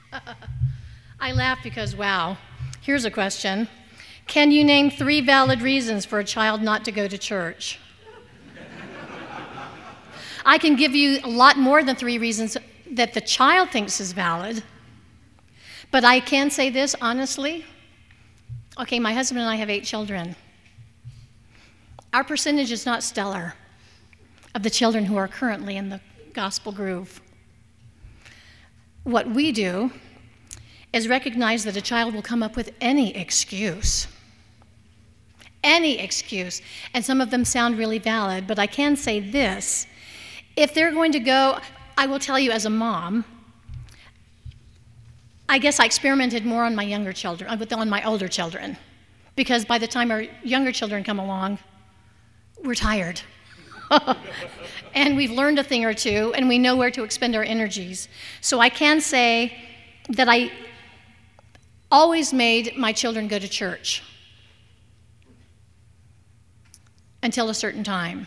I laugh because, wow, here's a question. Can you name 3 valid reasons for a child not to go to church? I can give you a lot more than 3 reasons that the child thinks is valid, but I can say this honestly. Okay, my husband and I have 8 children. Our percentage is not stellar of the children who are currently in the gospel groove. What we do is recognize that a child will come up with any excuse, and some of them sound really valid, but I can say this. If they're going to go, I will tell you as a mom, I guess I experimented more on my younger children, on my older children, because by the time our younger children come along, we're tired. And we've learned a thing or two, and we know where to expend our energies. So I can say that I always made my children go to church until a certain time.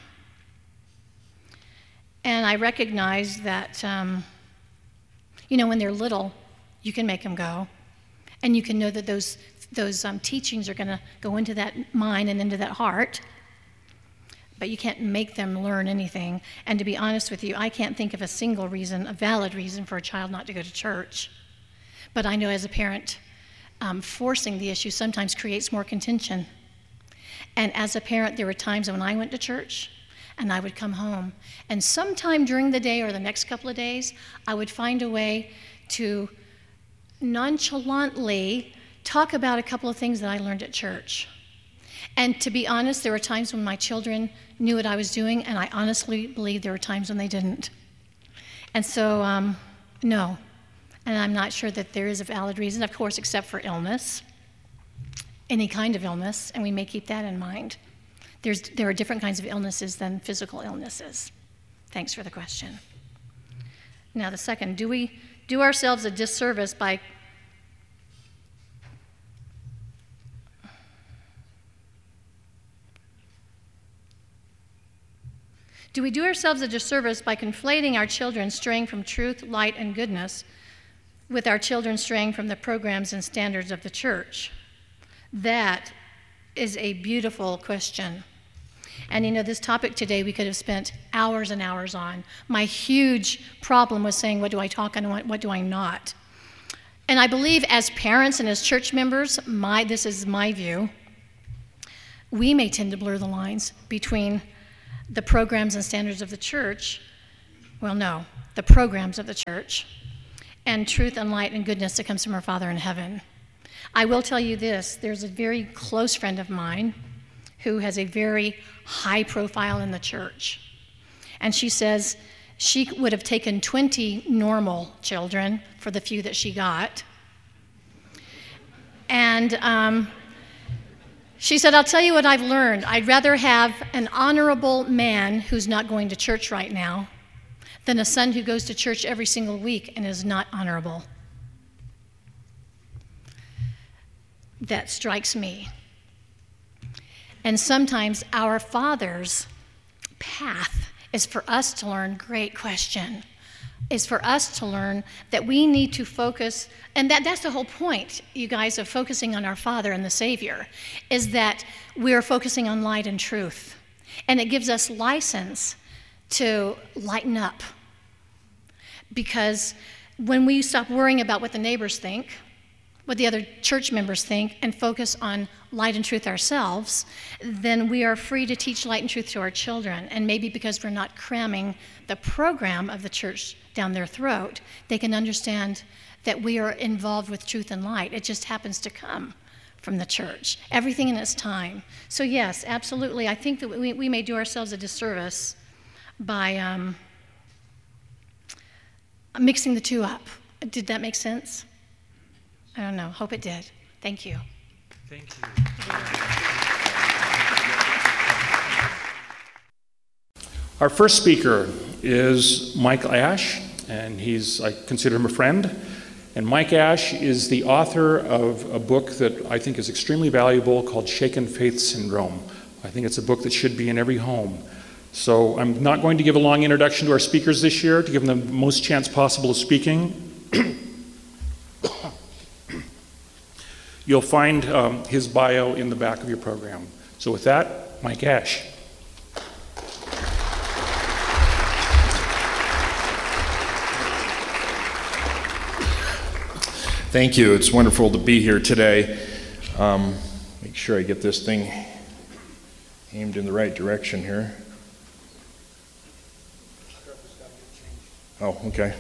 And I recognize that, when they're little, you can make them go. And you can know that those teachings are going to go into that mind and into that heart. But you can't make them learn anything. And to be honest with you, I can't think of a single reason, a valid reason for a child not to go to church. But I know as a parent, forcing the issue sometimes creates more contention. And as a parent, there were times when I went to church and I would come home. And sometime during the day or the next couple of days, I would find a way to nonchalantly talk about a couple of things that I learned at church. And to be honest, there were times when my children knew what I was doing, and I honestly believe there were times when they didn't. And so, no. And I'm not sure that there is a valid reason, of course, except for illness, any kind of illness, and we may keep that in mind. There are different kinds of illnesses than physical illnesses. Thanks for the question. Now, the second, do we do ourselves a disservice by conflating our children straying from truth, light, and goodness with our children straying from the programs and standards of the church? That is a beautiful question. And this topic today we could have spent hours and hours on. My huge problem was saying, what do I talk and what do I not? And I believe as parents and as church members, this is my view, we may tend to blur the lines between the programs and standards of the church, the programs of the church, and truth and light and goodness that comes from our Father in heaven. I will tell you this, there's a very close friend of mine who has a very high profile in the church. And she says she would have taken 20 normal children for the few that she got. And she said, I'll tell you what I've learned. I'd rather have an honorable man who's not going to church right now than a son who goes to church every single week and is not honorable. That strikes me. And sometimes our Father's path is for us to learn, great question, is for us to learn that we need to focus, and that's the whole point, you guys, of focusing on our Father and the Savior, is that we're focusing on light and truth. And it gives us license to lighten up. Because when we stop worrying about what the neighbors think, what the other church members think, and focus on light and truth ourselves, then we are free to teach light and truth to our children. And maybe because we're not cramming the program of the church down their throat, they can understand that we are involved with truth and light. It just happens to come from the church. Everything in its time. So yes, absolutely. I think that we may do ourselves a disservice by mixing the two up. Did that make sense? I don't know. Hope it did. Thank you. Thank you. Our first speaker is Mike Ash, and I consider him a friend. And Mike Ash is the author of a book that I think is extremely valuable called Shaken Faith Syndrome. I think it's a book that should be in every home. So I'm not going to give a long introduction to our speakers this year to give them the most chance possible of speaking. You'll find his bio in the back of your program. So with that, Mike Ash. Thank you. It's wonderful to be here today. Make sure I get this thing aimed in the right direction here. Oh, okay.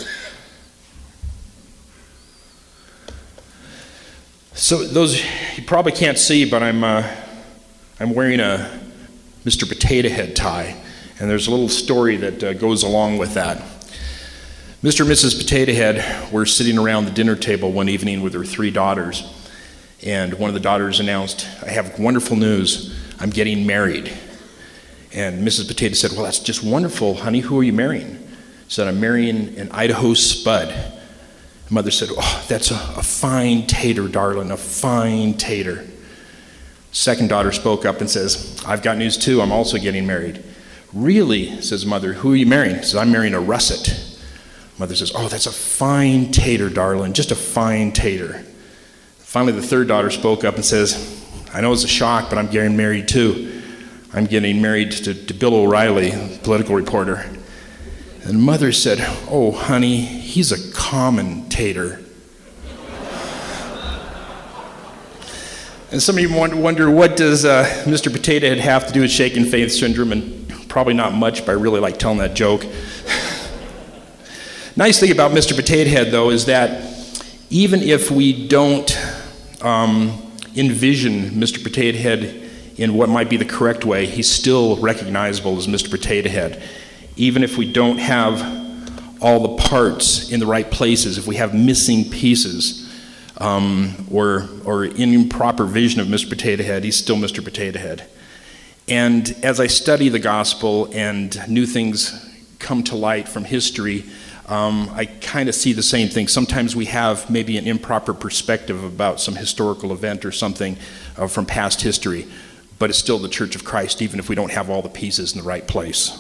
So those you probably can't see, but I'm wearing a Mr. Potato Head tie, and there's a little story that goes along with that. Mr. and Mrs. Potato Head were sitting around the dinner table one evening with their 3 daughters, and one of the daughters announced, "I have wonderful news. I'm getting married." And Mrs. Potato said, "Well, that's just wonderful, honey. Who are you marrying?" She said, "I'm marrying an Idaho Spud." Mother said, "Oh, that's a fine tater, darling, a fine tater." Second daughter spoke up and says, "I've got news too. I'm also getting married." "Really?" says mother. "Who are you marrying?" She says, "I'm marrying a russet." Mother says, "Oh, that's a fine tater, darling, just a fine tater." Finally, the third daughter spoke up and says, "I know it's a shock, but I'm getting married too. I'm getting married to Bill O'Reilly, political reporter." And mother said, "Oh, honey, he's a commentator." And some of you wonder, what does Mr. Potato Head have to do with shaken faith syndrome? And probably not much, but I really like telling that joke. Nice thing about Mr. Potato Head, though, is that even if we don't envision Mr. Potato Head in what might be the correct way, he's still recognizable as Mr. Potato Head. Even if we don't have all the parts in the right places, if we have missing pieces or improper vision of Mr. Potato Head, he's still Mr. Potato Head. And as I study the gospel and new things come to light from history, I kind of see the same thing. Sometimes we have maybe an improper perspective about some historical event or something from past history, but it's still the Church of Christ, even if we don't have all the pieces in the right place.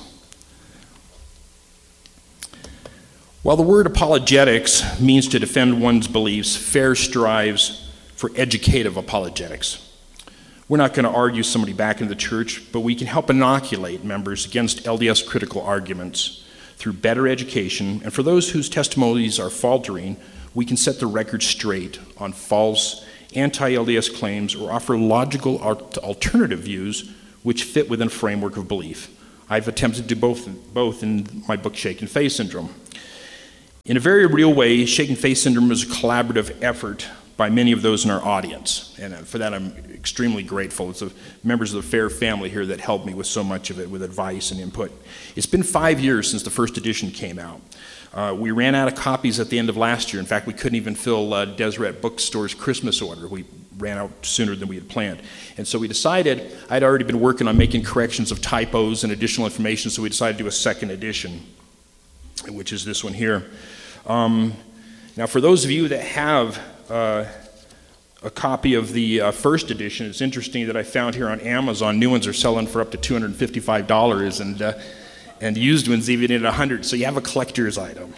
While the word apologetics means to defend one's beliefs, FAIR strives for educative apologetics. We're not going to argue somebody back into the church, but we can help inoculate members against LDS critical arguments through better education, and for those whose testimonies are faltering, we can set the record straight on false anti-LDS claims or offer logical alternative views which fit within a framework of belief. I've attempted to do both in my book, Shaken Faith Syndrome. In a very real way, Shaken Faith Syndrome is a collaborative effort by many of those in our audience, and for that I'm extremely grateful. It's the members of the FAIR family here that helped me with so much of it, with advice and input. It's been 5 years since the first edition came out. We ran out of copies at the end of last year. In fact, we couldn't even fill Deseret Bookstore's Christmas order. We ran out sooner than we had planned. And so we decided, I'd already been working on making corrections of typos and additional information, so we decided to do a second edition, which is this one here. Now, for those of you that have a copy of the first edition, it's interesting that I found here on Amazon, new ones are selling for up to $255, and used ones even at $100, so you have a collector's item.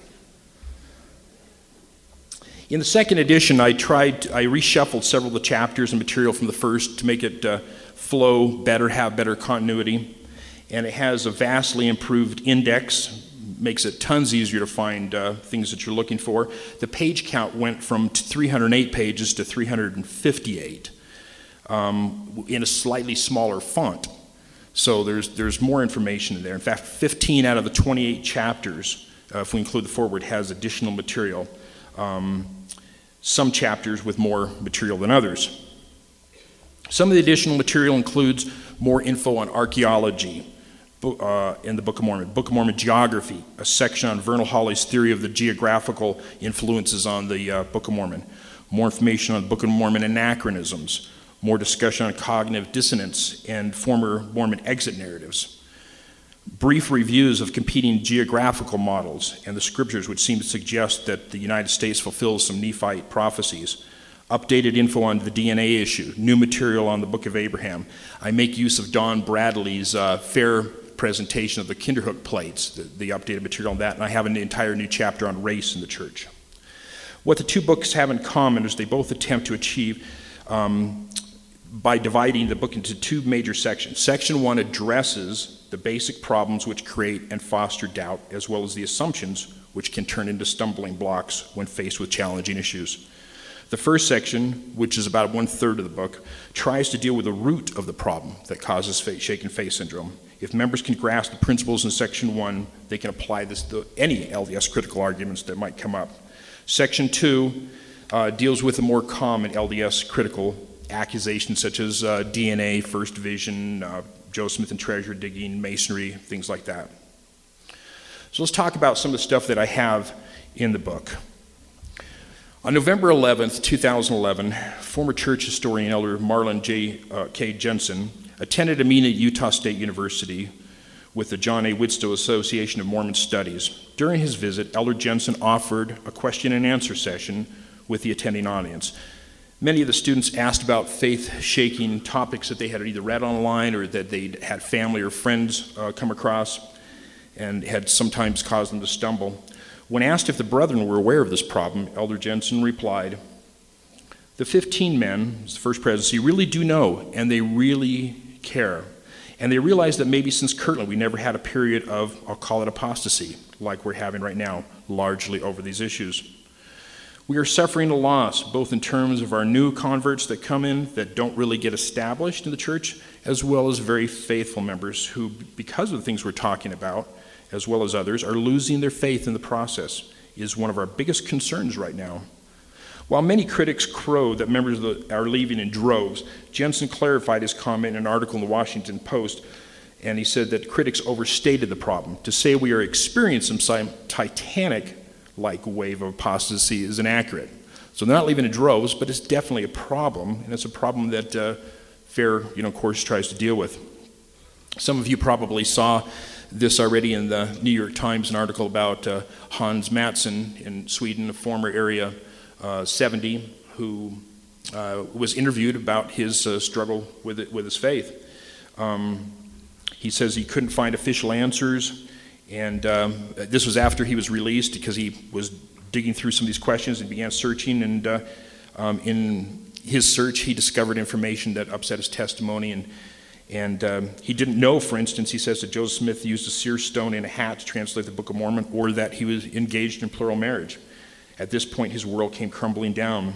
In the second edition, I reshuffled several of the chapters and material from the first to make it flow better, have better continuity, and it has a vastly improved index. Makes it tons easier to find things that you're looking for. The page count went from 308 pages to 358 in a slightly smaller font. So there's more information in there. In fact, 15 out of the 28 chapters, if we include the foreword, has additional material. Some chapters with more material than others. Some of the additional material includes more info on archaeology, in the Book of Mormon geography, a section on Vernal Hawley's theory of the geographical influences on the Book of Mormon, more information on the Book of Mormon anachronisms, more discussion on cognitive dissonance and former Mormon exit narratives, brief reviews of competing geographical models and the scriptures which seem to suggest that the United States fulfills some Nephite prophecies, updated info on the DNA issue, new material on the Book of Abraham. I make use of Don Bradley's FAIR presentation of the Kinderhook plates, the updated material on that, and I have an entire new chapter on race in the church. What the two books have in common is they both attempt to achieve by dividing the book into two major sections. Section 1 addresses the basic problems which create and foster doubt, as well as the assumptions which can turn into stumbling blocks when faced with challenging issues. The first section, which is about 1/3 of the book, tries to deal with the root of the problem that causes shaken faith syndrome. If members can grasp the principles in Section 1, they can apply this to any LDS critical arguments that might come up. Section 2 deals with the more common LDS critical accusations such as DNA, First Division, Joseph Smith and treasure digging, Masonry, things like that. So let's talk about some of the stuff that I have in the book. On November 11th, 2011, former church historian Elder Marlon K. Jensen attended a meeting at Utah State University with the John A. Widtsoe Association of Mormon Studies. During his visit, Elder Jensen offered a question and answer session with the attending audience. Many of the students asked about faith-shaking topics that they had either read online or that they'd had family or friends come across and had sometimes caused them to stumble. When asked if the brethren were aware of this problem, Elder Jensen replied, "The 15 men, the First Presidency, really do know, and they really care. And they realize that maybe since Kirtland we never had a period of, I'll call it apostasy, like we're having right now, largely over these issues. We are suffering a loss, both in terms of our new converts that come in that don't really get established in the church, as well as very faithful members who, because of the things we're talking about, as well as others, are losing their faith in the process. It is one of our biggest concerns right now." While many critics crow that members are leaving in droves, Jensen clarified his comment in an article in the Washington Post, and he said that critics overstated the problem. To say we are experiencing some Titanic-like wave of apostasy is inaccurate. So they're not leaving in droves, but it's definitely a problem, and it's a problem that FAIR, of course, tries to deal with. Some of you probably saw this already in the New York Times, an article about Hans Mattsson in Sweden, a former Area 70, who was interviewed about his struggle with his faith. He says he couldn't find official answers, and this was after he was released because he was digging through some of these questions and began searching, and in his search he discovered information that upset his testimony, and he didn't know, for instance, he says that Joseph Smith used a seer stone in a hat to translate the Book of Mormon, or that he was engaged in plural marriage. At this point, his world came crumbling down.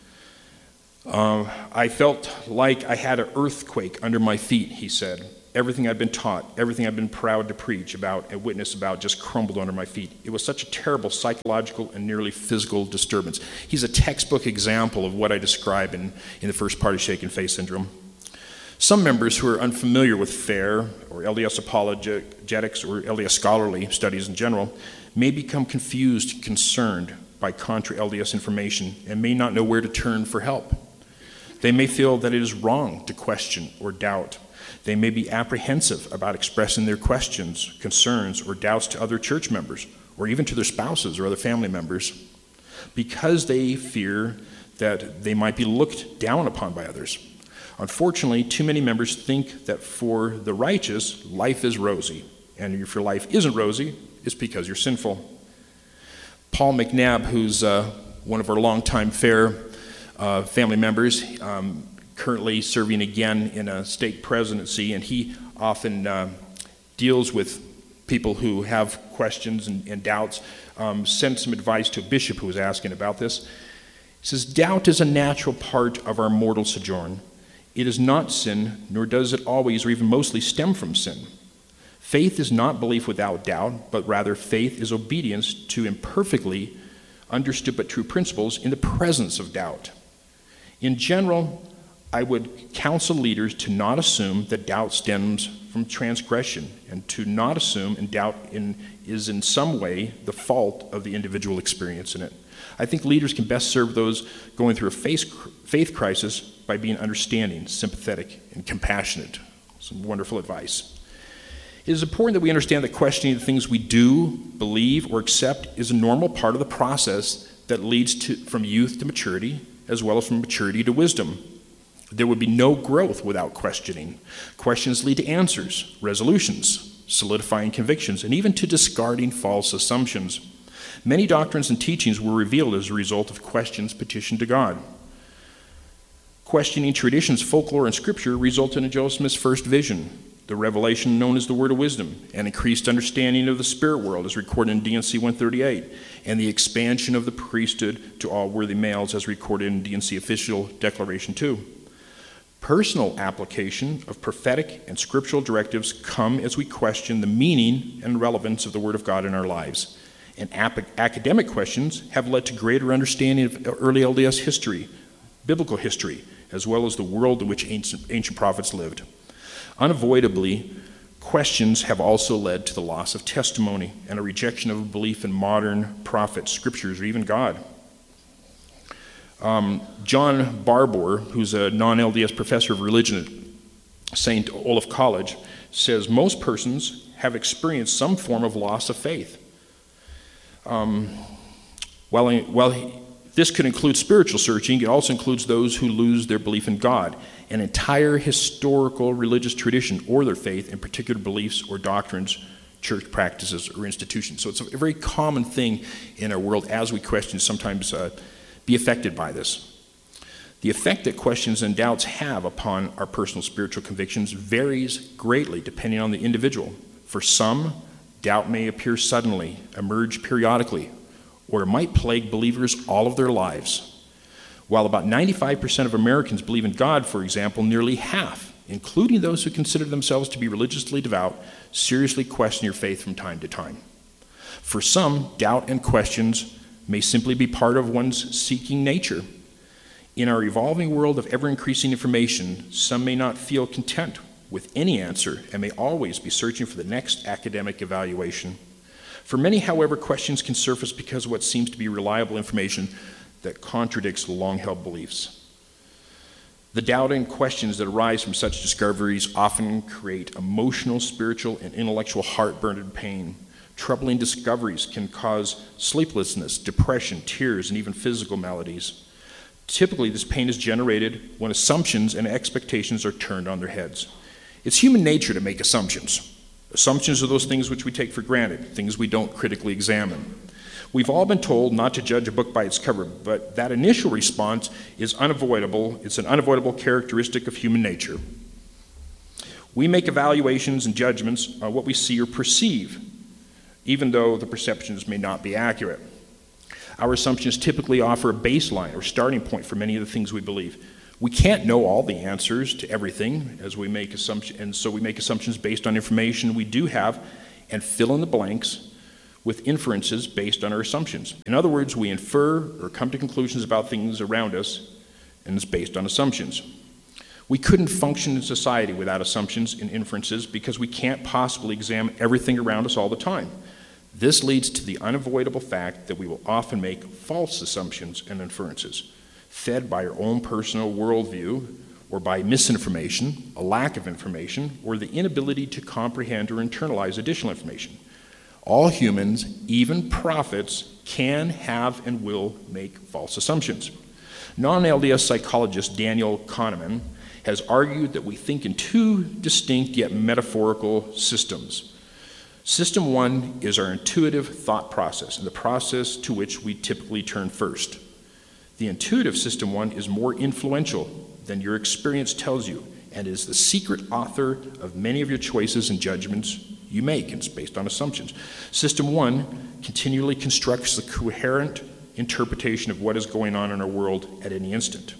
I felt like I had an earthquake under my feet, he said. Everything I'd been taught, everything I'd been proud to preach about and witness about just crumbled under my feet. It was such a terrible psychological and nearly physical disturbance. He's a textbook example of what I describe in the first part of Shaken Faith Syndrome. Some members who are unfamiliar with FAIR, or LDS apologetics, or LDS scholarly studies in general, may become confused and concerned by contra-LDS information and may not know where to turn for help. They may feel that it is wrong to question or doubt. They may be apprehensive about expressing their questions, concerns, or doubts to other church members, or even to their spouses or other family members, because they fear that they might be looked down upon by others. Unfortunately, too many members think that for the righteous, life is rosy, and if your life isn't rosy, it's because you're sinful. Paul McNabb, who's one of our longtime FAIR family members, currently serving again in a stake presidency, and he often deals with people who have questions and doubts, sent some advice to a bishop who was asking about this. He says, "Doubt is a natural part of our mortal sojourn. It is not sin, nor does it always or even mostly stem from sin. Faith is not belief without doubt, but rather faith is obedience to imperfectly understood but true principles in the presence of doubt. In general, I would counsel leaders to not assume that doubt stems from transgression, and to not assume and doubt is in some way the fault of the individual experience in it. I think leaders can best serve those going through a faith crisis by being understanding, sympathetic, and compassionate." Some wonderful advice. It is important that we understand that questioning the things we do, believe, or accept is a normal part of the process that leads from youth to maturity, as well as from maturity to wisdom. There would be no growth without questioning. Questions lead to answers, resolutions, solidifying convictions, and even to discarding false assumptions. Many doctrines and teachings were revealed as a result of questions petitioned to God. Questioning traditions, folklore, and scripture resulted in Joseph Smith's first vision, the revelation known as the Word of Wisdom, and increased understanding of the spirit world as recorded in D&C 138, and the expansion of the priesthood to all worthy males as recorded in D&C Official Declaration 2. Personal application of prophetic and scriptural directives come as we question the meaning and relevance of the Word of God in our lives. And academic questions have led to greater understanding of early LDS history, biblical history, as well as the world in which ancient prophets lived. Unavoidably, questions have also led to the loss of testimony and a rejection of a belief in modern prophets, scriptures, or even God. John Barbour, who's a non-LDS professor of religion at St. Olaf College, says most persons have experienced some form of loss of faith. This could include spiritual searching, it also includes those who lose their belief in God, an entire historical religious tradition, or their faith in particular beliefs or doctrines, church practices, or institutions. So it's a very common thing in our world as we question sometimes be affected by this. The effect that questions and doubts have upon our personal spiritual convictions varies greatly depending on the individual. For some, doubt may appear suddenly, emerge periodically, or it might plague believers all of their lives. While about 95% of Americans believe in God, for example, nearly half, including those who consider themselves to be religiously devout, seriously question your faith from time to time. For some, doubt and questions may simply be part of one's seeking nature. In our evolving world of ever-increasing information, some may not feel content with any answer and may always be searching for the next academic evaluation. For many, however, questions can surface because of what seems to be reliable information that contradicts long-held beliefs. The doubt and questions that arise from such discoveries often create emotional, spiritual, and intellectual heartburn and pain. Troubling discoveries can cause sleeplessness, depression, tears, and even physical maladies. Typically, this pain is generated when assumptions and expectations are turned on their heads. It's human nature to make assumptions. Assumptions are those things which we take for granted, things we don't critically examine. We've all been told not to judge a book by its cover, but that initial response is unavoidable. It's an unavoidable characteristic of human nature. We make evaluations and judgments on what we see or perceive, even though the perceptions may not be accurate. Our assumptions typically offer a baseline or starting point for many of the things we believe. We can't know all the answers to everything as we make assumptions, and so we make assumptions based on information we do have and fill in the blanks with inferences based on our assumptions. In other words, we infer or come to conclusions about things around us, and it's based on assumptions. We couldn't function in society without assumptions and inferences because we can't possibly examine everything around us all the time. This leads to the unavoidable fact that we will often make false assumptions and inferences, fed by our own personal worldview or by misinformation, a lack of information, or the inability to comprehend or internalize additional information. All humans, even prophets, can have and will make false assumptions. Non-LDS psychologist Daniel Kahneman has argued that we think in two distinct yet metaphorical systems. System one is our intuitive thought process, and the process to which we typically turn first. The intuitive system one is more influential than your experience tells you, and is the secret author of many of your choices and judgments you make, and it's based on assumptions. System one continually constructs the coherent interpretation of what is going on in our world at any instant.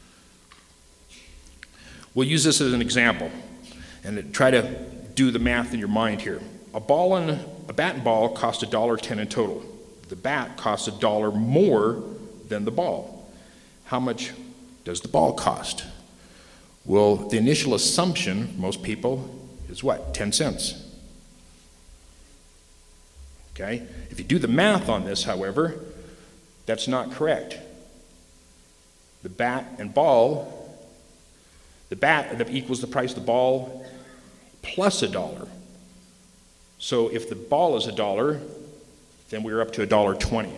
We'll use this as an example, and try to do the math in your mind here. A bat and ball cost $1.10 in total. The bat costs $1 more than the ball. How much does the ball cost? Well, the initial assumption, most people, is what? 10 cents. Okay? If you do the math on this, however, that's not correct. The bat and ball, the bat that equals the price of the ball plus $1. So if the ball is $1, then we're up to $1.20.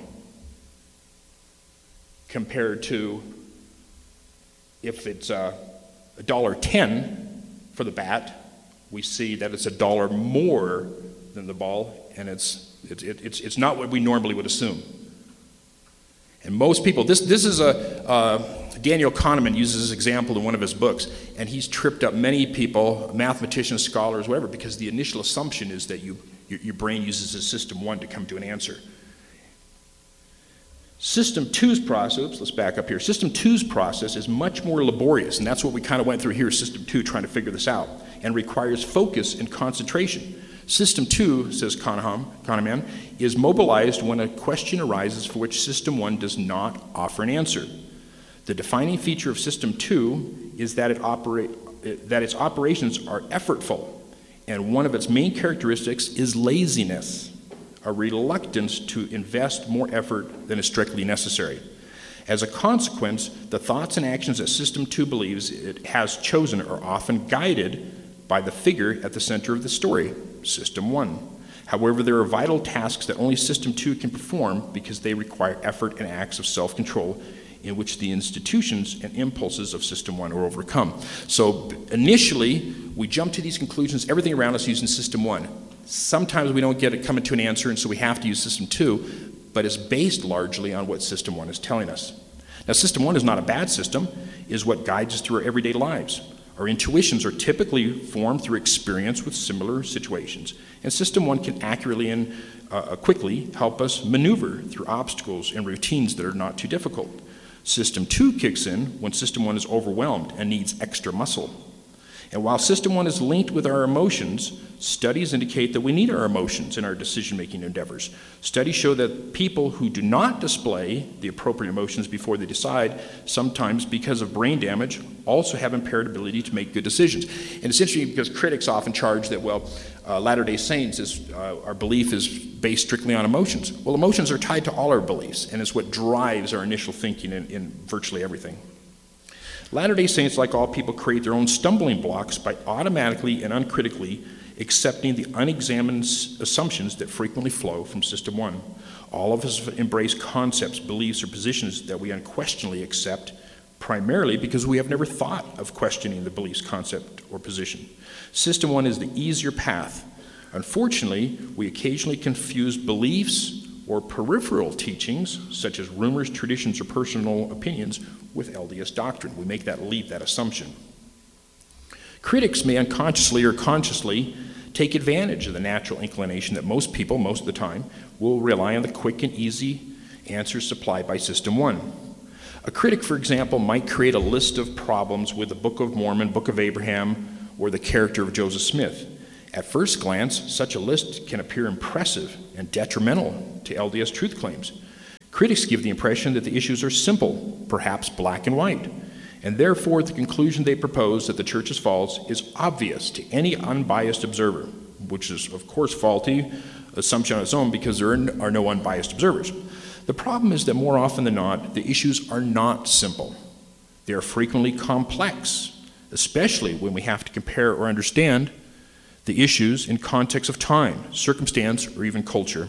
Compared to if it's $1.10 for the bat, we see that it's $1 more than the ball, and it's not what we normally would assume. And most people, this is Daniel Kahneman uses this example in one of his books, and he's tripped up many people, mathematicians, scholars, whatever, because the initial assumption is that your brain uses a system 1 to come to an answer. System 2's process, let's back up here. System 2's process is much more laborious, and that's what we kind of went through here, System 2, trying to figure this out, and requires focus and concentration. System 2, says Kahneman, is mobilized when a question arises for which System 1 does not offer an answer. The defining feature of System 2 is that its operations are effortful, and one of its main characteristics is laziness, a reluctance to invest more effort than is strictly necessary. As a consequence, the thoughts and actions that System 2 believes it has chosen are often guided by the figure at the center of the story, System 1. However, there are vital tasks that only System 2 can perform because they require effort and acts of self-control in which the institutions and impulses of System 1 are overcome. So initially, we jump to these conclusions, everything around us using System 1. Sometimes we don't get it coming to an answer, and so we have to use System 2, but it's based largely on what System 1 is telling us. Now, System 1 is not a bad system, it is what guides us through our everyday lives. Our intuitions are typically formed through experience with similar situations, and System 1 can accurately and quickly help us maneuver through obstacles and routines that are not too difficult. System 2 kicks in when System 1 is overwhelmed and needs extra muscle. And while System 1 is linked with our emotions, studies indicate that we need our emotions in our decision-making endeavors. Studies show that people who do not display the appropriate emotions before they decide, sometimes because of brain damage, also have impaired ability to make good decisions. And it's interesting because critics often charge that, Latter-day Saints, our belief is based strictly on emotions. Well, emotions are tied to all our beliefs, and it's what drives our initial thinking in virtually everything. Latter-day Saints, like all people, create their own stumbling blocks by automatically and uncritically accepting the unexamined assumptions that frequently flow from System 1. All of us embrace concepts, beliefs, or positions that we unquestionably accept, primarily because we have never thought of questioning the beliefs, concept, or position. System 1 is the easier path. Unfortunately, we occasionally confuse beliefs or peripheral teachings, such as rumors, traditions, or personal opinions, with LDS doctrine. We make that leap, that assumption. Critics may unconsciously or consciously take advantage of the natural inclination that most people, most of the time, will rely on the quick and easy answers supplied by System 1. A critic, for example, might create a list of problems with the Book of Mormon, Book of Abraham, or the character of Joseph Smith. At first glance, such a list can appear impressive and detrimental to LDS truth claims. Critics give the impression that the issues are simple, perhaps black and white, and therefore the conclusion they propose that the church is false is obvious to any unbiased observer, which is, of course, faulty assumption on its own because there are no unbiased observers. The problem is that more often than not, the issues are not simple. They are frequently complex, especially when we have to compare or understand the issues in context of time, circumstance, or even culture.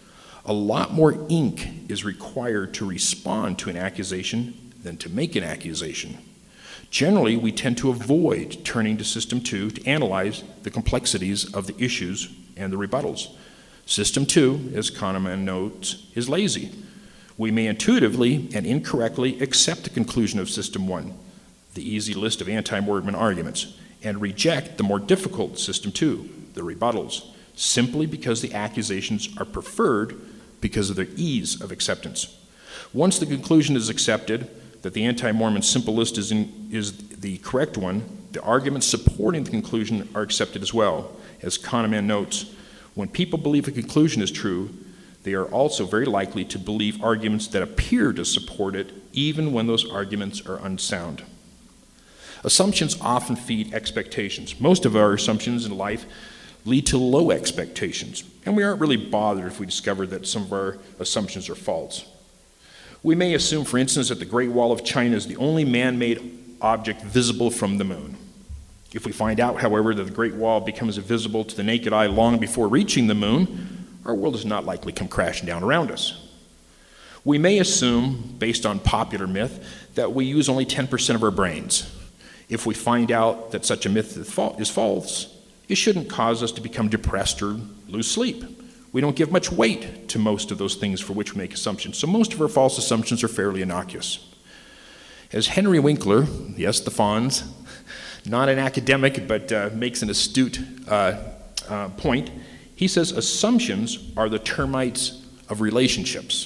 A lot more ink is required to respond to an accusation than to make an accusation. Generally, we tend to avoid turning to System 2 to analyze the complexities of the issues and the rebuttals. System 2, as Kahneman notes, is lazy. We may intuitively and incorrectly accept the conclusion of System 1, the easy list of anti-Mormon arguments, and reject the more difficult System 2, the rebuttals, simply because the accusations are preferred because of their ease of acceptance. Once the conclusion is accepted that the anti-Mormon simple list is the correct one, the arguments supporting the conclusion are accepted as well. As Kahneman notes, when people believe a conclusion is true, they are also very likely to believe arguments that appear to support it, even when those arguments are unsound. Assumptions often feed expectations. Most of our assumptions in life lead to low expectations, and we aren't really bothered if we discover that some of our assumptions are false. We may assume, for instance, that the Great Wall of China is the only man-made object visible from the moon. If we find out, however, that the Great Wall becomes visible to the naked eye long before reaching the moon, our world is not likely to come crashing down around us. We may assume, based on popular myth, that we use only 10% of our brains. If we find out that such a myth is false, it shouldn't cause us to become depressed or lose sleep. We don't give much weight to most of those things for which we make assumptions. So most of our false assumptions are fairly innocuous. As Henry Winkler, yes, the Fonz, not an academic but makes an astute point, he says assumptions are the termites of relationships.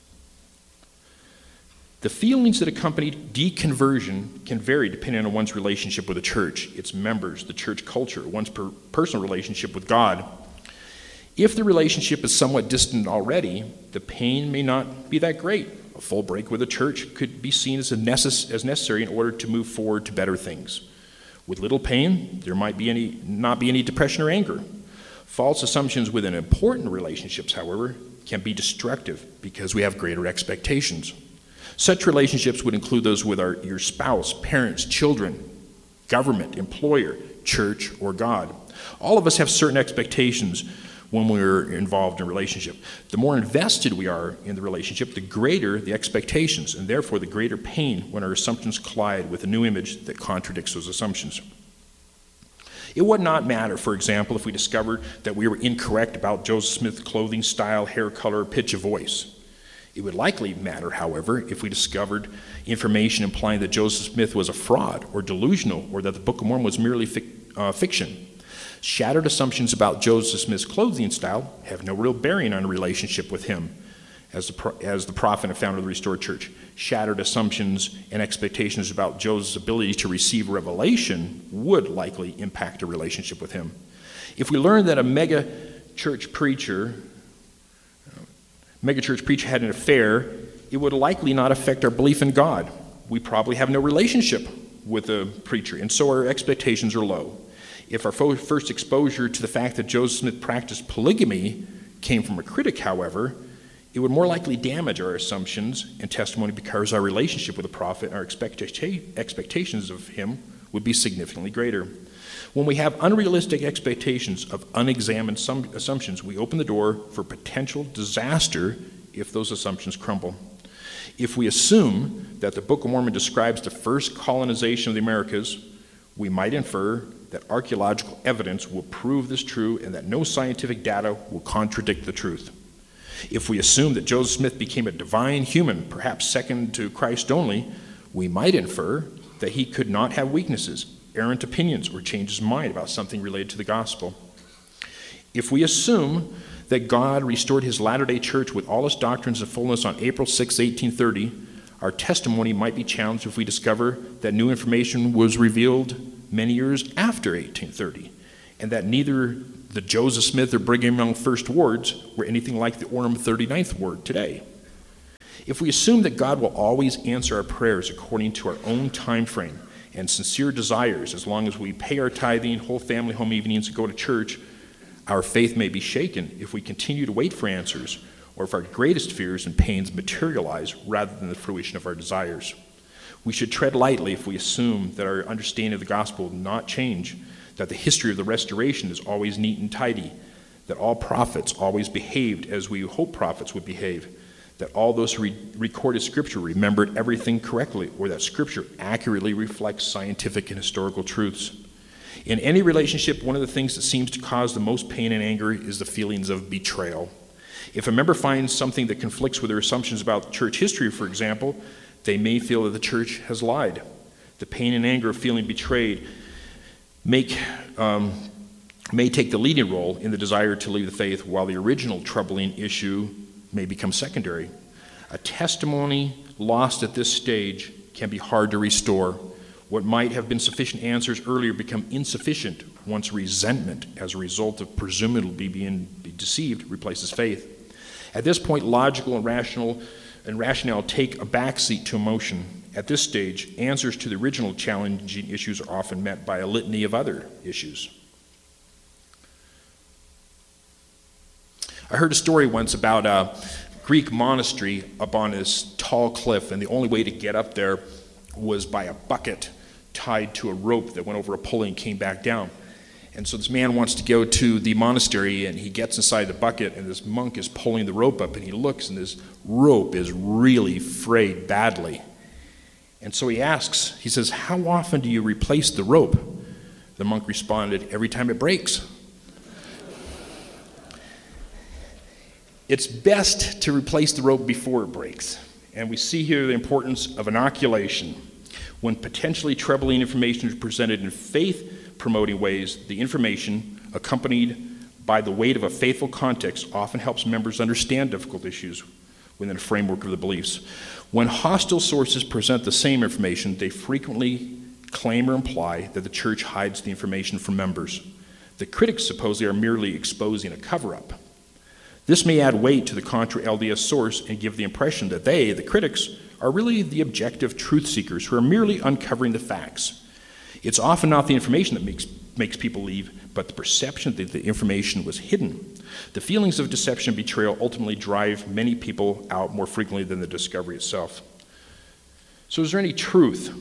The feelings that accompany deconversion can vary depending on one's relationship with the church, its members, the church culture, one's personal relationship with God. If the relationship is somewhat distant already, the pain may not be that great. A full break with the church could be seen as necessary in order to move forward to better things. With little pain, there might not be any depression or anger. False assumptions within important relationships, however, can be destructive because we have greater expectations. Such relationships would include those with your spouse, parents, children, government, employer, church, or God. All of us have certain expectations when we're involved in a relationship. The more invested we are in the relationship, the greater the expectations, and therefore the greater pain when our assumptions collide with a new image that contradicts those assumptions. It would not matter, for example, if we discovered that we were incorrect about Joseph Smith's clothing style, hair color, pitch of voice. It would likely matter, however, if we discovered information implying that Joseph Smith was a fraud or delusional, or that the Book of Mormon was merely fiction. Shattered assumptions about Joseph Smith's clothing style have no real bearing on a relationship with him as the prophet and founder of the restored church. Shattered assumptions and expectations about Joseph's ability to receive revelation would likely impact a relationship with him. If we learned that a megachurch preacher had an affair, it would likely not affect our belief in God. We probably have no relationship with the preacher, and so our expectations are low. If our first exposure to the fact that Joseph Smith practiced polygamy came from a critic, however, it would more likely damage our assumptions and testimony because our relationship with the prophet and our expectations of him would be significantly greater. When we have unrealistic expectations of unexamined assumptions, we open the door for potential disaster if those assumptions crumble. If we assume that the Book of Mormon describes the first colonization of the Americas, we might infer that archaeological evidence will prove this true and that no scientific data will contradict the truth. If we assume that Joseph Smith became a divine human, perhaps second to Christ only, we might infer that he could not have weaknesses, errant opinions, or change his mind about something related to the gospel. If we assume that God restored his Latter-day Church with all its doctrines in fullness on April 6, 1830, our testimony might be challenged if we discover that new information was revealed many years after 1830, and that neither the Joseph Smith or Brigham Young First Wards were anything like the Orem 39th Ward today. If we assume that God will always answer our prayers according to our own time frame and sincere desires, as long as we pay our tithing, whole family home evenings, and go to church, our faith may be shaken if we continue to wait for answers, or if our greatest fears and pains materialize rather than the fruition of our desires. We should tread lightly if we assume that our understanding of the gospel will not change, that the history of the restoration is always neat and tidy, that all prophets always behaved as we hope prophets would behave, that all those who recorded Scripture remembered everything correctly, or that Scripture accurately reflects scientific and historical truths. In any relationship, one of the things that seems to cause the most pain and anger is the feelings of betrayal. If a member finds something that conflicts with their assumptions about church history, for example, they may feel that the church has lied. The pain and anger of feeling betrayed may take the leading role in the desire to leave the faith, while the original troubling issue may become secondary. A testimony lost at this stage can be hard to restore. What might have been sufficient answers earlier become insufficient once resentment, as a result of presumably being deceived, replaces faith. At this point, logical and rationale take a backseat to emotion. At this stage, answers to the original challenging issues are often met by a litany of other issues. I heard a story once about a Greek monastery up on this tall cliff, and the only way to get up there was by a bucket tied to a rope that went over a pulley and came back down. And so this man wants to go to the monastery, and he gets inside the bucket, and this monk is pulling the rope up, and he looks, and this rope is really frayed badly. And so he asks, he says, "How often do you replace the rope?" The monk responded, "Every time it breaks." It's best to replace the rope before it breaks. And we see here the importance of inoculation. When potentially troubling information is presented in faith-promoting ways, the information, accompanied by the weight of a faithful context, often helps members understand difficult issues within a framework of the beliefs. When hostile sources present the same information, they frequently claim or imply that the church hides the information from members. The critics suppose they are merely exposing a cover-up. This may add weight to the contra-LDS source and give the impression that they, the critics, are really the objective truth seekers who are merely uncovering the facts. It's often not the information that makes people leave, but the perception that the information was hidden. The feelings of deception and betrayal ultimately drive many people out more frequently than the discovery itself. So is there any truth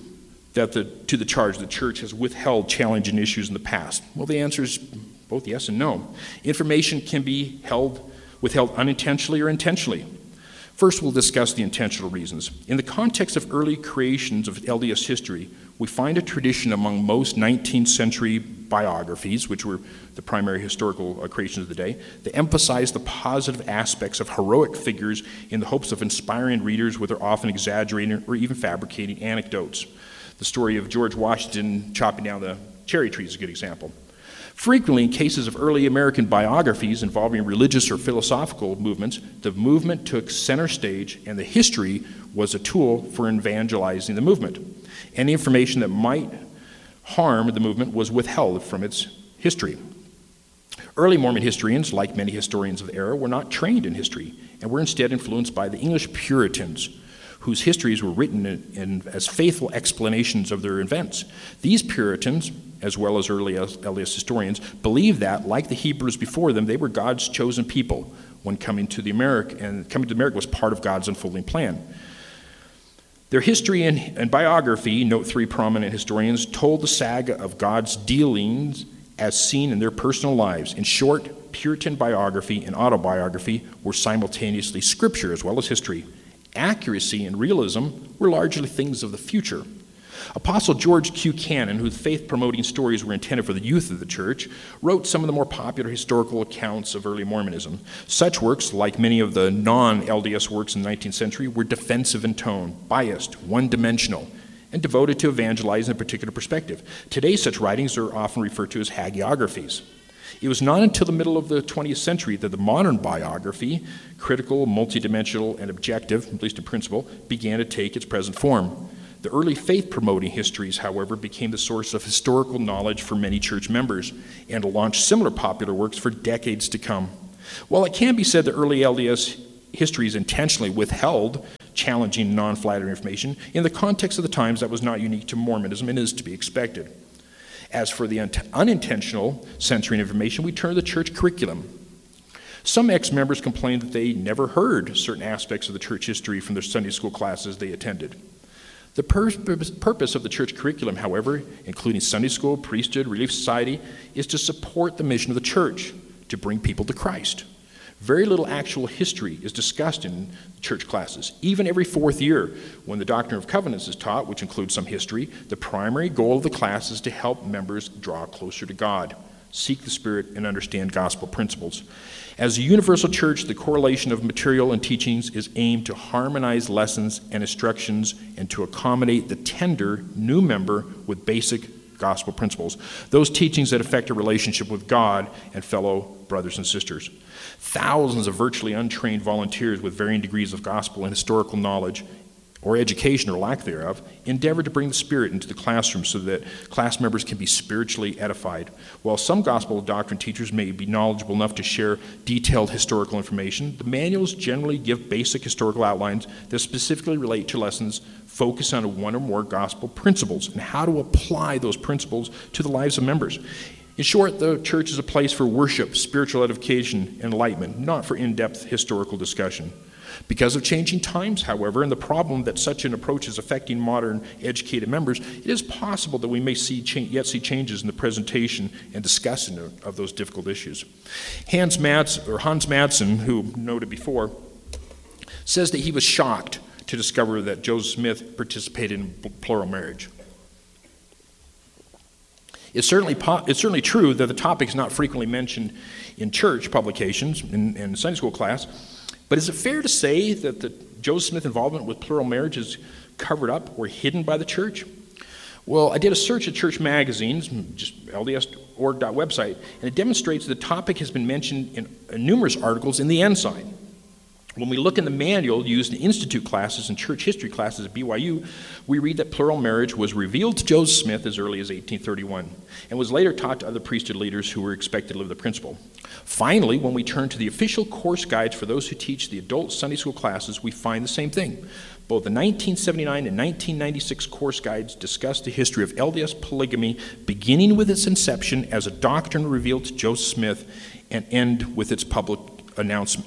to the charge the church has withheld challenging issues in the past? Well, the answer is both yes and no. Information can be withheld unintentionally or intentionally. First, we'll discuss the intentional reasons. In the context of early creations of LDS history, we find a tradition among most 19th century biographies, which were the primary historical creations of the day, that emphasize the positive aspects of heroic figures in the hopes of inspiring readers with their often exaggerating or even fabricating anecdotes. The story of George Washington chopping down the cherry tree is a good example. Frequently, in cases of early American biographies involving religious or philosophical movements, the movement took center stage and the history was a tool for evangelizing the movement. Any information that might harm the movement was withheld from its history. Early Mormon historians, like many historians of the era, were not trained in history and were instead influenced by the English Puritans, whose histories were written as faithful explanations of their events. These Puritans, as well as early LDS historians, believed that, like the Hebrews before them, they were God's chosen people when coming to America was part of God's unfolding plan. Their history and biography, note 3 prominent historians, told the saga of God's dealings as seen in their personal lives. In short, Puritan biography and autobiography were simultaneously scripture as well as history. Accuracy and realism were largely things of the future. Apostle George Q. Cannon, whose faith-promoting stories were intended for the youth of the church, wrote some of the more popular historical accounts of early Mormonism. Such works, like many of the non-LDS works in the 19th century, were defensive in tone, biased, one-dimensional, and devoted to evangelizing a particular perspective. Today, such writings are often referred to as hagiographies. It was not until the middle of the 20th century that the modern biography, critical, multidimensional, and objective, at least in principle, began to take its present form. The early faith-promoting histories, however, became the source of historical knowledge for many church members and launched similar popular works for decades to come. While it can be said that early LDS histories intentionally withheld challenging, non-flattering information, in the context of the times that was not unique to Mormonism and is to be expected. As for the unintentional censoring information, we turn to the church curriculum. Some ex-members complained that they never heard certain aspects of the church history from their Sunday school classes they attended. The purpose of the church curriculum, however, including Sunday school, priesthood, Relief Society, is to support the mission of the church, to bring people to Christ. Very little actual history is discussed in church classes. Even every fourth year, when the Doctrine of Covenants is taught, which includes some history, the primary goal of the class is to help members draw closer to God, seek the Spirit, and understand gospel principles. As a universal church, the correlation of material and teachings is aimed to harmonize lessons and instructions and to accommodate the tender new member with basic gospel principles, those teachings that affect a relationship with God and fellow brothers and sisters. Thousands of virtually untrained volunteers with varying degrees of gospel and historical knowledge or education or lack thereof, endeavor to bring the Spirit into the classroom so that class members can be spiritually edified. While some gospel doctrine teachers may be knowledgeable enough to share detailed historical information, the manuals generally give basic historical outlines that specifically relate to lessons focused on one or more gospel principles and how to apply those principles to the lives of members. In short, the church is a place for worship, spiritual edification, and enlightenment, not for in-depth historical discussion. Because of changing times, however, and the problem that such an approach is affecting modern educated members, it is possible that we may yet see changes in the presentation and discussion of those difficult issues. Hans Madsen, who noted before, says that he was shocked to discover that Joseph Smith participated in plural marriage. It's certainly true that the topic is not frequently mentioned in church publications, in Sunday school class, But is it fair to say that the Joseph Smith involvement with plural marriage is covered up or hidden by the church? Well, I did a search at church magazines, just LDS.org website, and it demonstrates the topic has been mentioned in numerous articles in the Ensign. When we look in the manual used in institute classes and church history classes at BYU, we read that plural marriage was revealed to Joseph Smith as early as 1831 and was later taught to other priesthood leaders who were expected to live the principle. Finally, when we turn to the official course guides for those who teach the adult Sunday school classes, we find the same thing. Both the 1979 and 1996 course guides discuss the history of LDS polygamy, beginning with its inception as a doctrine revealed to Joseph Smith and end with its public announcement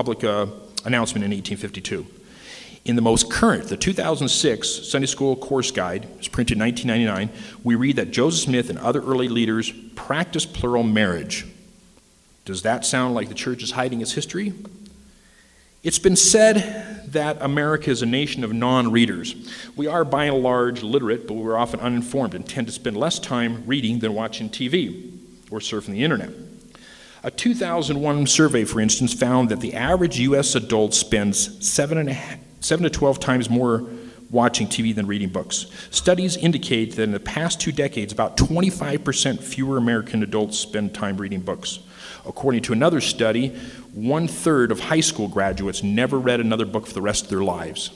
in 1852. In the most current, the 2006 Sunday School Course Guide, it was printed in 1999, we read that Joseph Smith and other early leaders practiced plural marriage. Does that sound like the church is hiding its history? It's been said that America is a nation of non-readers. We are by and large literate, but we're often uninformed and tend to spend less time reading than watching TV or surfing the internet. A 2001 survey, for instance, found that the average U.S. adult spends 7 to 12 times more watching TV than reading books. Studies indicate that in the past 2 decades, about 25% fewer American adults spend time reading books. According to another study, 1/3 of high school graduates never read another book for the rest of their lives.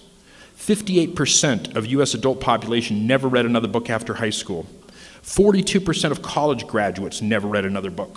58% of U.S. adult population never read another book after high school. 42% of college graduates never read another book.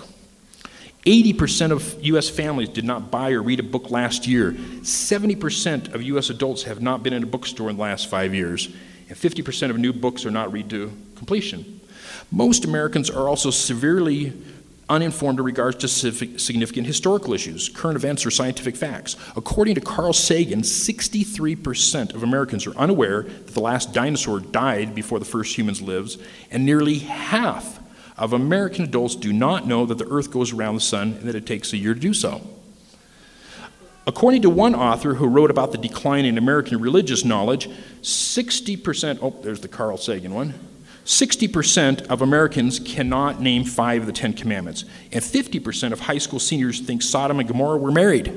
80% of U.S. families did not buy or read a book last year. 70% of U.S. adults have not been in a bookstore in the last 5 years. And 50% of new books are not read to completion. Most Americans are also severely uninformed in regards to significant historical issues, current events, or scientific facts. According to Carl Sagan, 63% of Americans are unaware that the last dinosaur died before the first humans lived, and nearly half of American adults do not know that the earth goes around the sun and that it takes a year to do so. According to one author who wrote about the decline in American religious knowledge, 60%, there's the Carl Sagan one, 60% of Americans cannot name 5 of the 10 commandments, and 50% of high school seniors think Sodom and Gomorrah were married.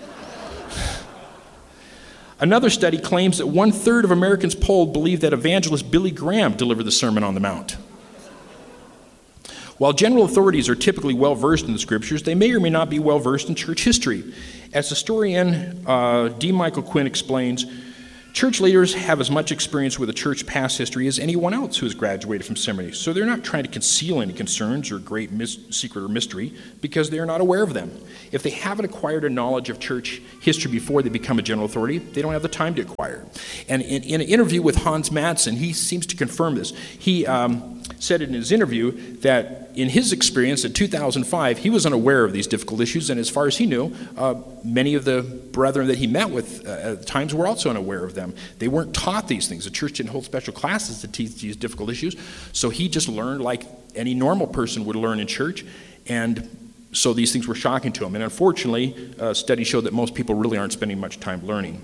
Another study claims that 1/3 of Americans polled believe that evangelist Billy Graham delivered the Sermon on the Mount. While general authorities are typically well-versed in the scriptures, they may or may not be well-versed in church history. As historian D. Michael Quinn explains, church leaders have as much experience with a church past history as anyone else who has graduated from seminary, so they're not trying to conceal any concerns or great secret or mystery because they are not aware of them. If they haven't acquired a knowledge of church history before they become a general authority, they don't have the time to acquire. And in an interview with Hans Madsen, he seems to confirm this. He said in his interview that in his experience in 2005, he was unaware of these difficult issues, and as far as he knew, many of the brethren that he met with at times were also unaware of them. They weren't taught these things. The church didn't hold special classes to teach these difficult issues, so he just learned like any normal person would learn in church, and so these things were shocking to him. And unfortunately, studies show that most people really aren't spending much time learning.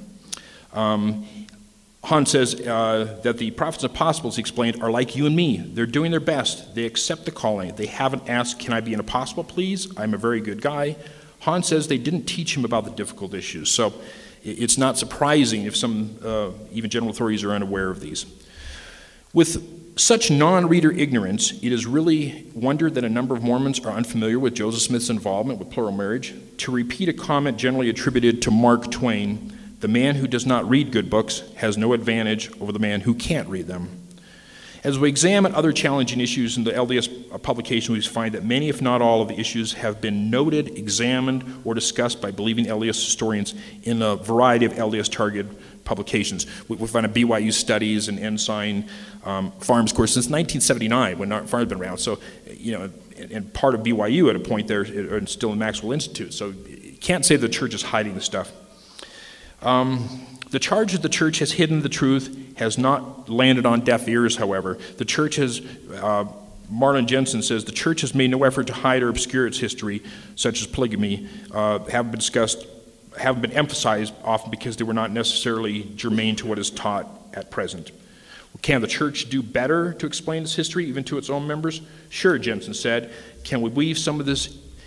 Hans says that the prophets and apostles, he explained, are like you and me. They're doing their best. They accept the calling. They haven't asked, can I be an apostle, please? I'm a very good guy. Hans says they didn't teach him about the difficult issues. So it's not surprising if some even general authorities are unaware of these. With such non-reader ignorance, it is really wondered that a number of Mormons are unfamiliar with Joseph Smith's involvement with plural marriage. To repeat a comment generally attributed to Mark Twain, the man who does not read good books has no advantage over the man who can't read them. As we examine other challenging issues in the LDS publication, we find that many, if not all, of the issues have been noted, examined, or discussed by believing LDS historians in a variety of LDS targeted publications. We find a BYU Studies and Ensign Farms course since 1979 when Farms been around. So, and part of BYU at a point there, and still in Maxwell Institute. So you can't say the church is hiding the stuff. The charge that the church has hidden the truth has not landed on deaf ears, however. The church has, Marlon Jensen says, the church has made no effort to hide or obscure its history, such as polygamy, haven't been emphasized often because they were not necessarily germane to what is taught at present. Can the church do better to explain its history, even to its own members? Sure, Jensen said. Can we weave some of this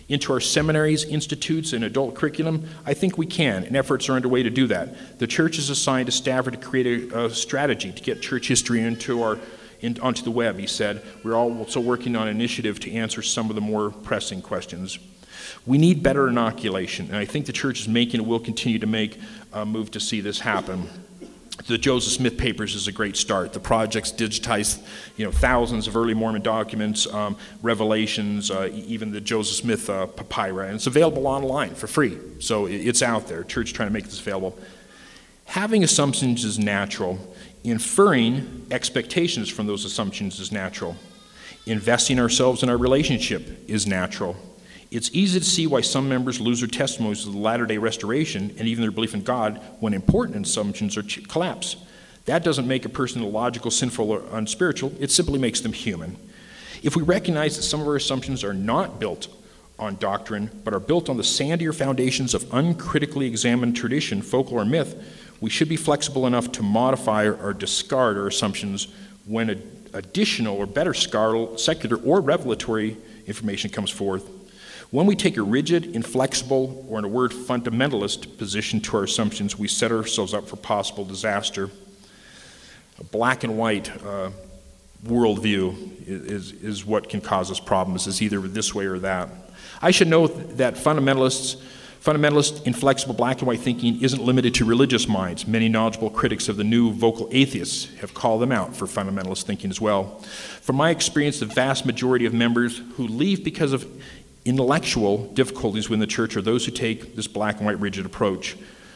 into our seminaries, institutes, and adult curriculum? I think we can, and efforts are underway to do that. The church has assigned a staffer to create a strategy to get church history onto the web, he said. We're also working on an initiative to answer some of the more pressing questions. We need better inoculation, and I think the church is making and will continue to make a move to see this happen. The Joseph Smith Papers is a great start. The project's digitized, thousands of early Mormon documents, revelations, even the Joseph Smith papyri, and it's available online for free. So it's out there. Church trying to make this available. Having assumptions is natural. Inferring expectations from those assumptions is natural. Investing ourselves in our relationship is natural. It's easy to see why some members lose their testimonies of the Latter-day Restoration and even their belief in God when important assumptions collapse. That doesn't make a person illogical, sinful, or unspiritual. It simply makes them human. If we recognize that some of our assumptions are not built on doctrine, but are built on the sandier foundations of uncritically examined tradition, folklore, or myth, we should be flexible enough to modify or discard our assumptions when additional or better secular or revelatory information comes forth. When we take a rigid, inflexible, or in a word, fundamentalist position to our assumptions, we set ourselves up for possible disaster. A black and white worldview is what can cause us problems, is either this way or that. I should note that fundamentalist, inflexible black and white thinking isn't limited to religious minds. Many knowledgeable critics of the new vocal atheists have called them out for fundamentalist thinking as well. From my experience, the vast majority of members who leave because of intellectual difficulties within the church are those who take this black and white rigid approach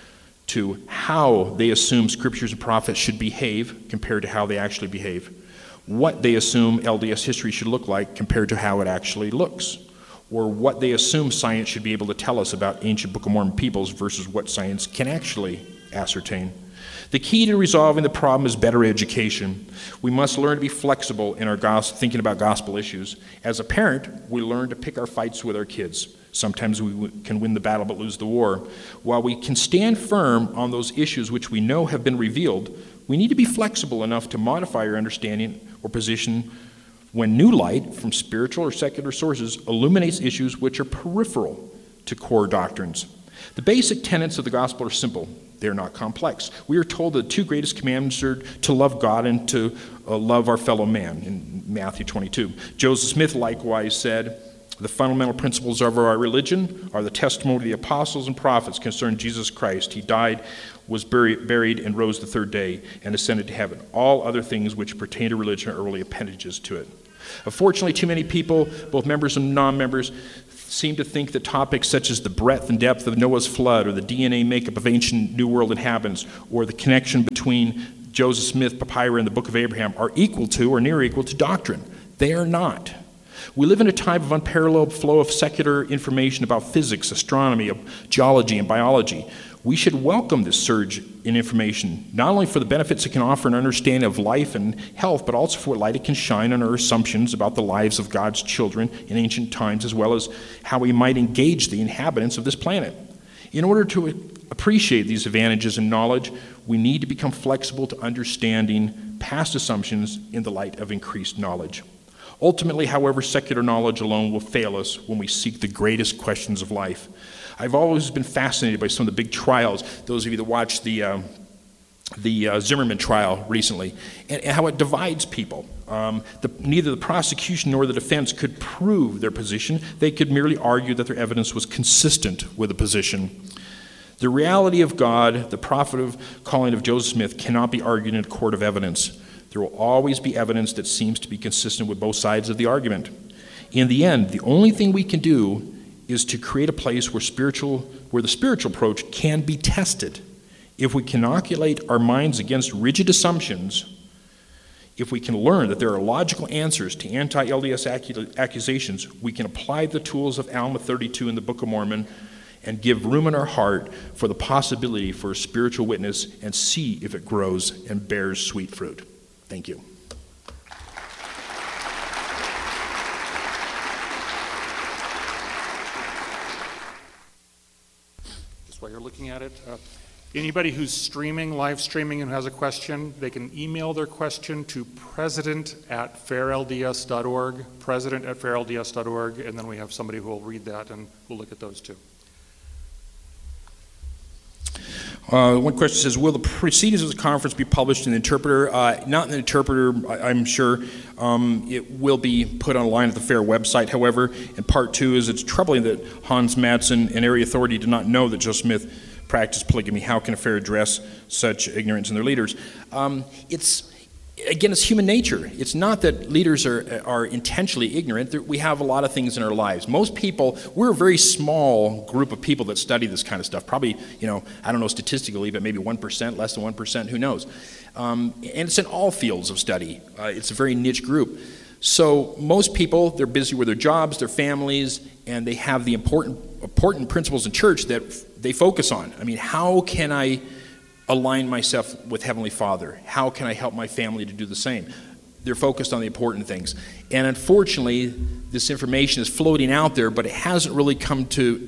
to how they assume scriptures and prophets should behave compared to how they actually behave, what they assume LDS history should look like compared to how it actually looks, or what they assume science should be able to tell us about ancient Book of Mormon peoples versus what science can actually ascertain. The key to resolving the problem is better education. We must learn to be flexible in our thinking about gospel issues. As a parent, we learn to pick our fights with our kids. Sometimes we can win the battle but lose the war. While we can stand firm on those issues which we know have been revealed, we need to be flexible enough to modify our understanding or position when new light from spiritual or secular sources illuminates issues which are peripheral to core doctrines. The basic tenets of the gospel are simple. They're not complex. We are told the two greatest commandments are to love God and to love our fellow man in Matthew 22. Joseph Smith likewise said, the fundamental principles of our religion are the testimony of the apostles and prophets concerning Jesus Christ. He died, was buried, and rose the third day, and ascended to heaven. All other things which pertain to religion are only appendages to it. Unfortunately, too many people, both members and non-members, seem to think that topics such as the breadth and depth of Noah's flood, or the DNA makeup of ancient New World inhabitants, or the connection between Joseph Smith papyri and the Book of Abraham are equal to or near equal to doctrine. They are not. We live in a time of unparalleled flow of secular information about physics, astronomy, geology, and biology. We should welcome this surge in information, not only for the benefits it can offer an understanding of life and health, but also for what light it can shine on our assumptions about the lives of God's children in ancient times, as well as how we might engage the inhabitants of this planet. In order to appreciate these advantages in knowledge, we need to become flexible to understanding past assumptions in the light of increased knowledge. Ultimately, however, secular knowledge alone will fail us when we seek the greatest questions of life. I've always been fascinated by some of the big trials, those of you that watched the Zimmerman trial recently, and how it divides people. Neither the prosecution nor the defense could prove their position. They could merely argue that their evidence was consistent with the position. The reality of God, the prophetic calling of Joseph Smith, cannot be argued in a court of evidence. There will always be evidence that seems to be consistent with both sides of the argument. In the end, the only thing we can do is to create a place where the spiritual approach can be tested. If we can inoculate our minds against rigid assumptions, if we can learn that there are logical answers to anti-LDS accusations, we can apply the tools of Alma 32 in the Book of Mormon and give room in our heart for the possibility for a spiritual witness and see if it grows and bears sweet fruit. Thank you. Just while you're looking at it, Anybody who's live streaming and has a question, they can email their question to president@fairlds.org, president@fairlds.org, and then we have somebody who will read that and we'll look at those too. One question says, will the proceedings of the conference be published in the Interpreter? Not in the Interpreter, I'm sure. It will be put online at the FAIR website, however. And part two is, it's troubling that Hans Madsen and area authority did not know that Joseph Smith practiced polygamy. How can a FAIR address such ignorance in their leaders? It's human nature. It's not that leaders are intentionally ignorant. We have a lot of things in our lives. Most people, we're a very small group of people that study this kind of stuff. Probably, I don't know statistically, but maybe 1%, less than 1%, who knows? And it's in all fields of study. It's a very niche group. So most people, they're busy with their jobs, their families, and they have the important principles in church that they focus on. I mean, how can I align myself with Heavenly Father? How can I help my family to do the same? They're focused on the important things. And unfortunately, this information is floating out there, but it hasn't really come to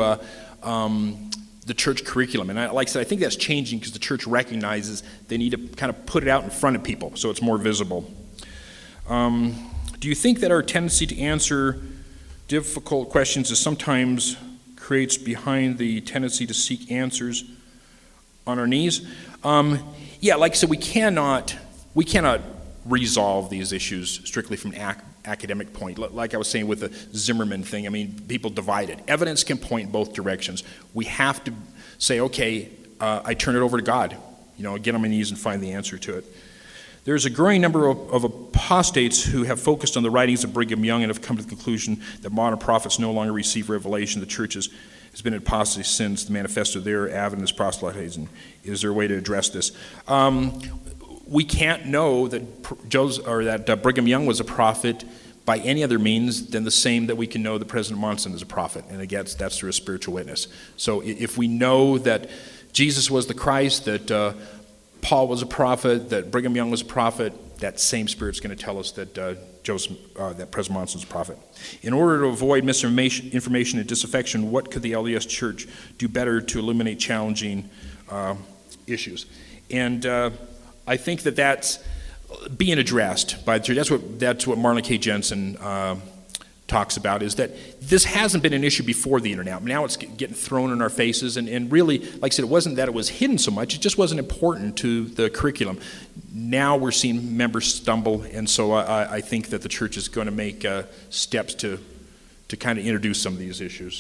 the church curriculum. And like I said, I think that's changing because the church recognizes they need to kind of put it out in front of people so it's more visible. Do you think that our tendency to answer difficult questions is sometimes creates behind the tendency to seek answers on our knees? Yeah, like I said, we cannot resolve these issues strictly from an academic point. Like I was saying with the Zimmerman thing, I mean, people divided. Evidence can point both directions. We have to say, okay, I turn it over to God. Get on my knees and find the answer to it. There's a growing number of apostates who have focused on the writings of Brigham Young and have come to the conclusion that modern prophets no longer receive revelation. The church has been in apostasy since the manifesto there, Adventist proselytizing. Is there a way to address this? We can't know that Brigham Young was a prophet by any other means than the same that we can know that President Monson is a prophet, and again, that's through a spiritual witness. So if we know that Jesus was the Christ, that Paul was a prophet, that Brigham Young was a prophet, that same Spirit's going to tell us that that President Monson's a prophet. In order to avoid misinformation and disaffection, what could the LDS Church do better to eliminate challenging issues? And I think that's being addressed by the church. That's what Marlon K. Jensen talks about, is that this hasn't been an issue before the internet. Now it's getting thrown in our faces, and really, like I said, it wasn't that it was hidden so much, it just wasn't important to the curriculum. Now we're seeing members stumble, and so I think that the church is going to make steps to kind of introduce some of these issues.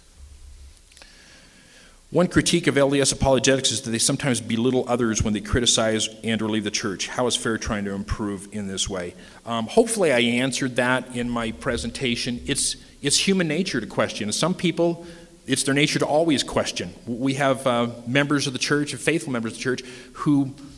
One critique of LDS apologetics is that they sometimes belittle others when they criticize and or leave the church. How is FAIR trying to improve in this way? Hopefully I answered that in my presentation. It's human nature to question. Some people, it's their nature to always question. We have members of the church, faithful members of the church, who